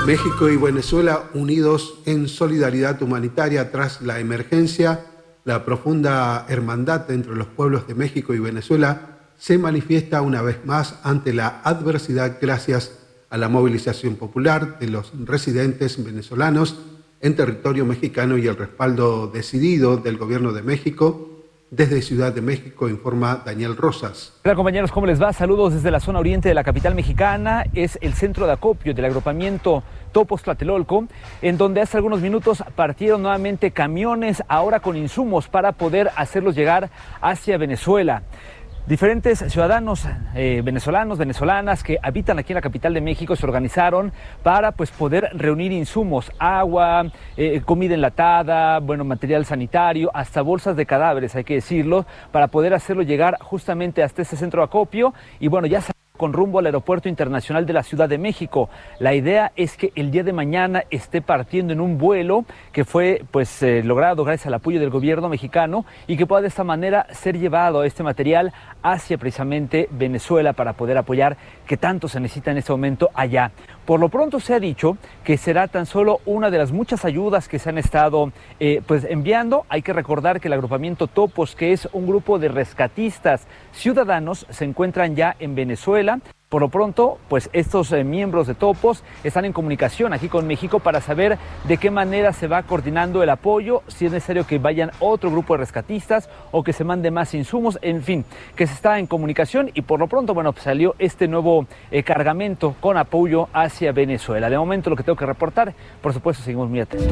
México y Venezuela unidos en solidaridad humanitaria tras la emergencia. La profunda hermandad entre los pueblos de México y Venezuela se manifiesta una vez más ante la adversidad gracias a la movilización popular de los residentes venezolanos en territorio mexicano y el respaldo decidido del gobierno de México. Desde Ciudad de México informa Daniel Rosas. Hola compañeros, ¿cómo les va? Saludos desde la zona oriente de la capital mexicana. Es el centro de acopio del agrupamiento Topos Tlatelolco, en donde hace algunos minutos partieron nuevamente camiones, ahora con insumos para poder hacerlos llegar hacia Venezuela. Diferentes ciudadanos venezolanos, venezolanas que habitan aquí en la capital de México se organizaron para poder reunir insumos, agua, comida enlatada, material sanitario, hasta bolsas de cadáveres, hay que decirlo, para poder hacerlo llegar justamente hasta este centro de acopio y ya con rumbo al Aeropuerto Internacional de la Ciudad de México. La idea es que el día de mañana esté partiendo en un vuelo que fue logrado gracias al apoyo del gobierno mexicano y que pueda de esta manera ser llevado este material hacia precisamente Venezuela para poder apoyar que tanto se necesita en este momento allá. Por lo pronto se ha dicho que será tan solo una de las muchas ayudas que se han estado enviando. Hay que recordar que el agrupamiento Topos, que es un grupo de rescatistas ciudadanos, se encuentran ya en Venezuela. Por lo pronto, estos miembros de Topos están en comunicación aquí con México para saber de qué manera se va coordinando el apoyo, si es necesario que vayan otro grupo de rescatistas o que se mande más insumos, en fin, que se está en comunicación y por lo pronto, salió este nuevo cargamento con apoyo hacia Venezuela. De momento lo que tengo que reportar, por supuesto, seguimos muy atentos.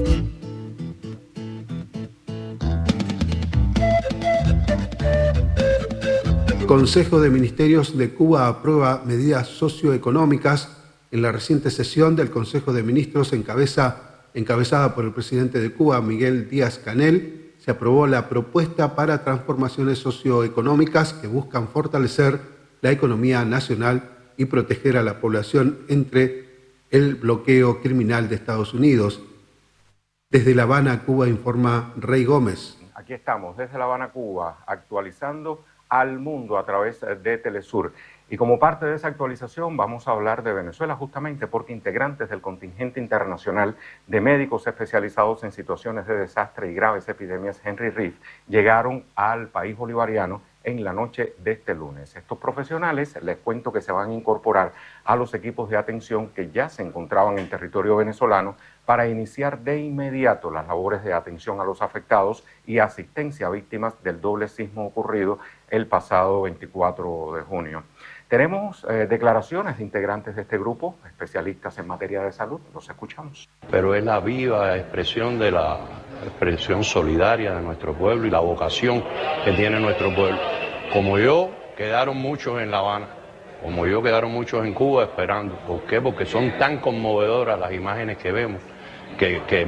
El Consejo de Ministerios de Cuba aprueba medidas socioeconómicas. En la reciente sesión del Consejo de Ministros encabezada por el presidente de Cuba, Miguel Díaz-Canel, se aprobó la propuesta para transformaciones socioeconómicas que buscan fortalecer la economía nacional y proteger a la población entre el bloqueo criminal de Estados Unidos. Desde La Habana, Cuba, informa Rey Gómez. Aquí estamos, desde La Habana, Cuba, actualizando al mundo a través de Telesur. Y como parte de esa actualización vamos a hablar de Venezuela justamente porque integrantes del contingente internacional de médicos especializados en situaciones de desastre y graves epidemias Henry Reef llegaron al país bolivariano en la noche de este lunes. Estos profesionales, les cuento que se van a incorporar a los equipos de atención que ya se encontraban en territorio venezolano para iniciar de inmediato las labores de atención a los afectados y asistencia a víctimas del doble sismo ocurrido el pasado 24 de junio. Tenemos declaraciones de integrantes de este grupo, especialistas en materia de salud, los escuchamos. Pero es la viva expresión de la expresión solidaria de nuestro pueblo y la vocación que tiene nuestro pueblo. Como yo, quedaron muchos en La Habana, como yo, quedaron muchos en Cuba esperando. ¿Por qué? Porque son tan conmovedoras las imágenes que vemos, que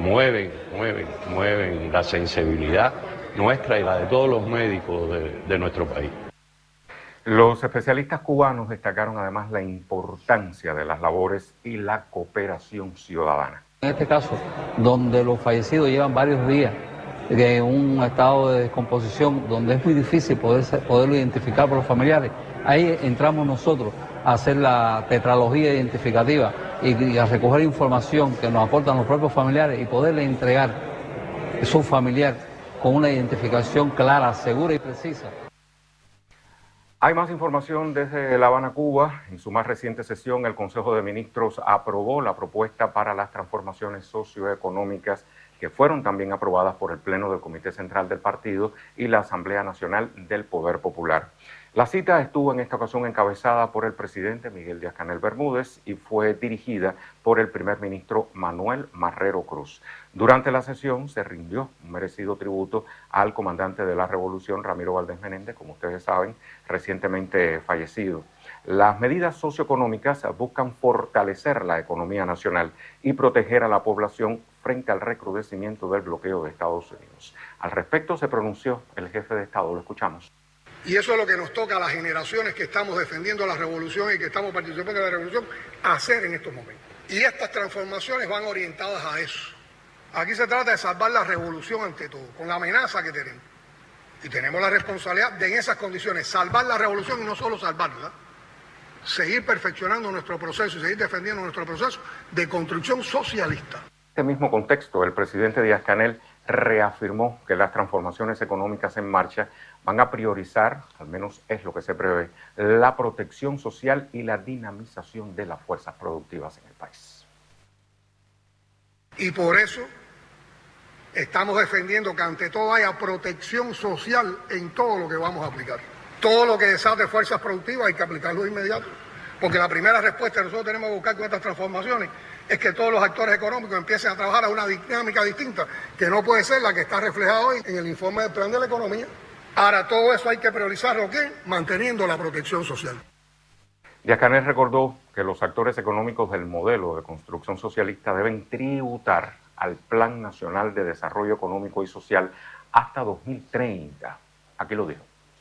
mueven la sensibilidad nuestra y la de todos los médicos de nuestro país. Los especialistas cubanos destacaron además la importancia de las labores y la cooperación ciudadana. En este caso, donde los fallecidos llevan varios días en un estado de descomposición, donde es muy difícil poderlo identificar por los familiares, ahí entramos nosotros a hacer la tetralogía identificativa y a recoger información que nos aportan los propios familiares y poderle entregar su familiar con una identificación clara, segura y precisa. Hay más información desde La Habana, Cuba. En su más reciente sesión, el Consejo de Ministros aprobó la propuesta para las transformaciones socioeconómicas que fueron también aprobadas por el Pleno del Comité Central del Partido y la Asamblea Nacional del Poder Popular. La cita estuvo en esta ocasión encabezada por el presidente Miguel Díaz-Canel Bermúdez y fue dirigida por el primer ministro Manuel Marrero Cruz. Durante la sesión se rindió un merecido tributo al comandante de la Revolución, Ramiro Valdés Menéndez, como ustedes saben, recientemente fallecido. Las medidas socioeconómicas buscan fortalecer la economía nacional y proteger a la población frente al recrudecimiento del bloqueo de Estados Unidos. Al respecto se pronunció el jefe de Estado, lo escuchamos. Y eso es lo que nos toca a las generaciones que estamos defendiendo la revolución y que estamos participando de la revolución hacer en estos momentos. Y estas transformaciones van orientadas a eso. Aquí se trata de salvar la revolución ante todo, con la amenaza que tenemos. Y tenemos la responsabilidad de en esas condiciones salvar la revolución y no solo salvarla, seguir perfeccionando nuestro proceso y seguir defendiendo nuestro proceso de construcción socialista. En este mismo contexto, el presidente Díaz-Canel reafirmó que las transformaciones económicas en marcha van a priorizar, al menos es lo que se prevé, la protección social y la dinamización de las fuerzas productivas en el país. Y por eso estamos defendiendo que ante todo haya protección social en todo lo que vamos a aplicar. Todo lo que desate fuerzas productivas hay que aplicarlo de inmediato, porque la primera respuesta que nosotros tenemos que buscar con estas transformaciones es que todos los actores económicos empiecen a trabajar a una dinámica distinta, que no puede ser la que está reflejada hoy en el informe del Plan de la Economía. Ahora, todo eso hay que priorizarlo, ¿qué? Manteniendo la protección social. Díaz-Canel recordó que los actores económicos del modelo de construcción socialista deben tributar al Plan Nacional de Desarrollo Económico y Social hasta 2030. Aquí lo dijo.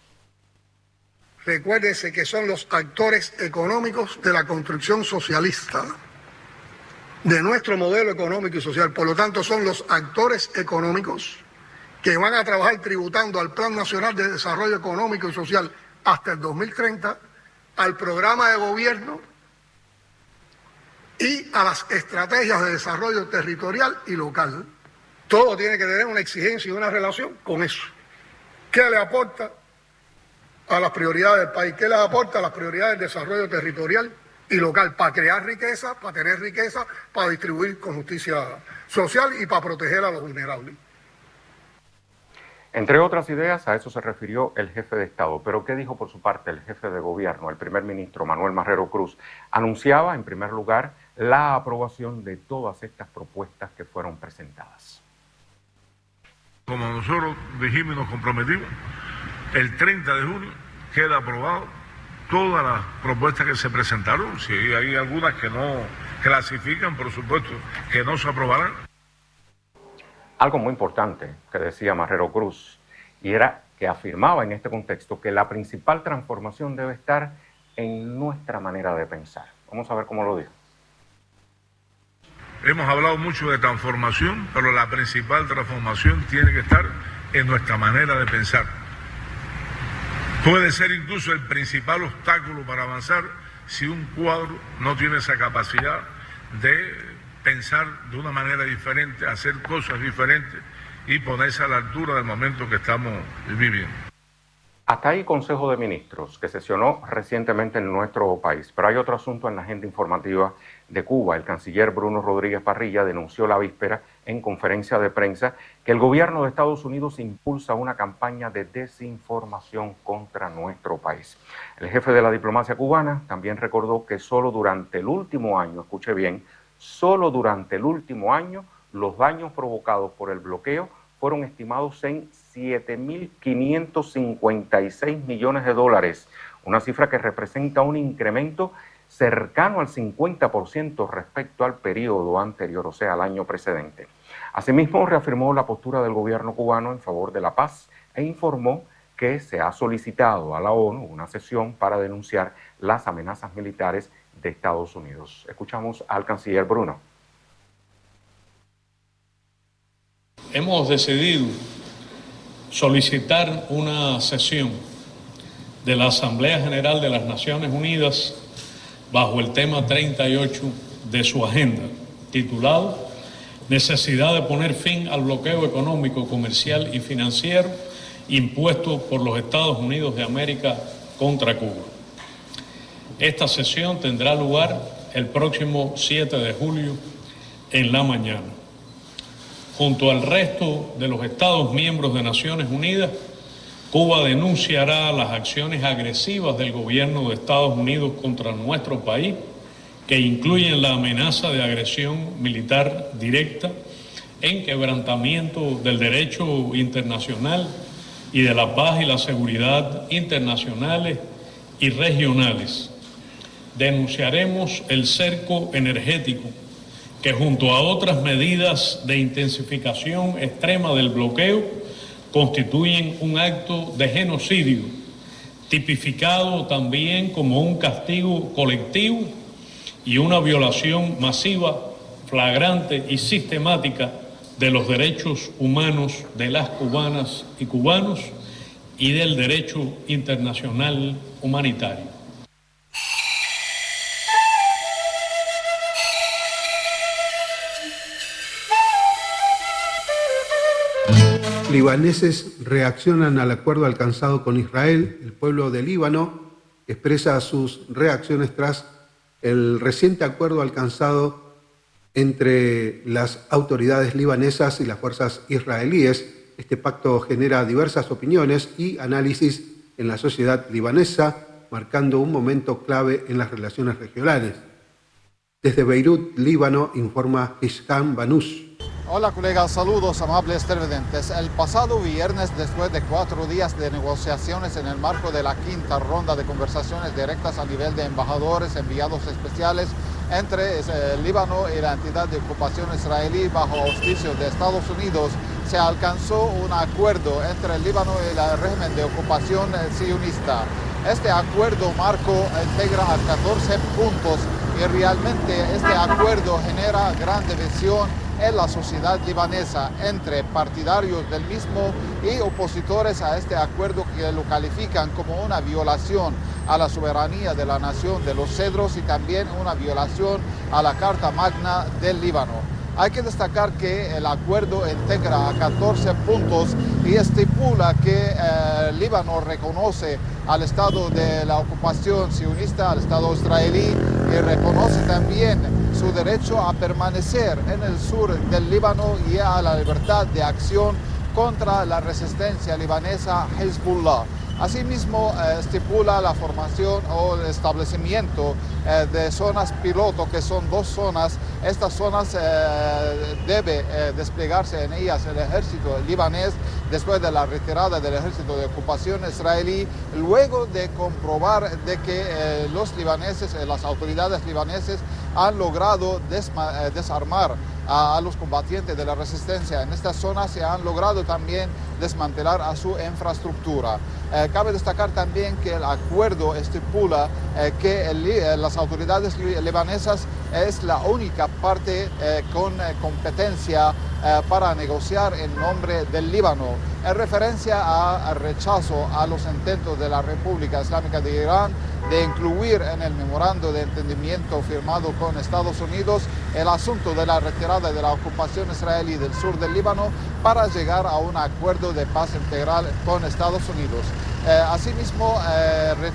Recuérdese que son los actores económicos de la construcción socialista, de nuestro modelo económico y social. Por lo tanto, son los actores económicos que van a trabajar tributando al Plan Nacional de Desarrollo Económico y Social hasta el 2030, al programa de gobierno y a las estrategias de desarrollo territorial y local. Todo tiene que tener una exigencia y una relación con eso. ¿Qué le aporta a las prioridades del país? ¿Qué les aporta a las prioridades del desarrollo territorial y local? Para crear riqueza, para tener riqueza, para distribuir con justicia social y para proteger a los vulnerables. Entre otras ideas, a eso se refirió el jefe de Estado. Pero ¿qué dijo por su parte el jefe de gobierno, el primer ministro Manuel Marrero Cruz? Anunciaba, en primer lugar, la aprobación de todas estas propuestas que fueron presentadas. Como nosotros dijimos y nos comprometimos, el 30 de junio queda aprobado todas las propuestas que se presentaron. Si hay algunas que no clasifican, por supuesto, que no se aprobarán. Algo muy importante que decía Marrero Cruz, y era que afirmaba en este contexto que la principal transformación debe estar en nuestra manera de pensar. Vamos a ver cómo lo dijo. Hemos hablado mucho de transformación, pero la principal transformación tiene que estar en nuestra manera de pensar. Puede ser incluso el principal obstáculo para avanzar si un cuadro no tiene esa capacidad de pensar de una manera diferente, hacer cosas diferentes y ponerse a la altura del momento que estamos viviendo. Hasta ahí Consejo de Ministros, que sesionó recientemente en nuestro país. Pero hay otro asunto en la agenda informativa de Cuba. El canciller Bruno Rodríguez Parrilla denunció la víspera en conferencia de prensa que el gobierno de Estados Unidos impulsa una campaña de desinformación contra nuestro país. El jefe de la diplomacia cubana también recordó que solo durante el último año, escuche bien, solo durante el último año los daños provocados por el bloqueo fueron estimados en 7.556 millones de dólares, una cifra que representa un incremento cercano al 50% respecto al periodo anterior, o sea, al año precedente. Asimismo, reafirmó la postura del gobierno cubano en favor de la paz e informó que se ha solicitado a la ONU una sesión para denunciar las amenazas militares de Estados Unidos. Escuchamos al canciller Bruno. Hemos decidido solicitar una sesión de la Asamblea General de las Naciones Unidas bajo el tema 38 de su agenda, titulado Necesidad de poner fin al bloqueo económico, comercial y financiero impuesto por los Estados Unidos de América contra Cuba. Esta sesión tendrá lugar el próximo 7 de julio en la mañana. Junto al resto de los Estados miembros de Naciones Unidas, Cuba denunciará las acciones agresivas del gobierno de Estados Unidos contra nuestro país, que incluyen la amenaza de agresión militar directa, en quebrantamiento del derecho internacional y de la paz y la seguridad internacionales y regionales. Denunciaremos el cerco energético, que junto a otras medidas de intensificación extrema del bloqueo constituyen un acto de genocidio, tipificado también como un castigo colectivo y una violación masiva, flagrante y sistemática de los derechos humanos de las cubanas y cubanos y del derecho internacional humanitario. libaneses reaccionan al acuerdo alcanzado con Israel. El pueblo de Líbano expresa sus reacciones tras el reciente acuerdo alcanzado entre las autoridades libanesas y las fuerzas israelíes. Este pacto genera diversas opiniones y análisis en la sociedad libanesa, marcando un momento clave en las relaciones regionales. Desde Beirut, Líbano, informa Hisham Banús. Hola colegas, saludos amables televidentes. El pasado viernes, después de 4 días de negociaciones en el marco de la 5ª ronda de conversaciones directas a nivel de embajadores, enviados especiales entre el Líbano y la entidad de ocupación israelí bajo auspicios de Estados Unidos, se alcanzó un acuerdo entre el Líbano y el régimen de ocupación sionista. Este acuerdo marco integra a 14 puntos y realmente este acuerdo genera gran división en la sociedad libanesa entre partidarios del mismo y opositores a este acuerdo, que lo califican como una violación a la soberanía de la nación de los cedros y también una violación a la Carta Magna del Líbano. Hay que destacar que el acuerdo integra a 14 puntos y estipula que el Líbano reconoce al Estado de la ocupación sionista, al Estado israelí, y reconoce también su derecho a permanecer en el sur del Líbano y a la libertad de acción contra la resistencia libanesa Hezbollah. Asimismo, estipula la formación o el establecimiento de zonas piloto, que son 2 zonas. Estas zonas debe desplegarse en ellas el ejército libanés después de la retirada del ejército de ocupación israelí, luego de comprobar de que los libaneses, las autoridades libaneses han logrado desarmar a los combatientes de la resistencia en estas zonas, se han logrado también desmantelar a su infraestructura. Cabe destacar también que el acuerdo estipula que las autoridades libanesas es la única parte con competencia para negociar en nombre del Líbano, en referencia al rechazo a los intentos de la República Islámica de Irán de incluir en el memorando de entendimiento firmado con Estados Unidos el asunto de la retirada de la ocupación israelí del sur del Líbano para llegar a un acuerdo de paz integral con Estados Unidos. Asimismo,